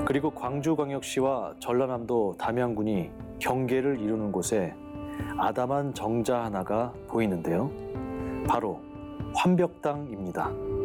그리고 광주광역시와 전라남도 담양군이 경계를 이루는 곳에 아담한 정자 하나가 보이는데요. 바로 환벽당입니다.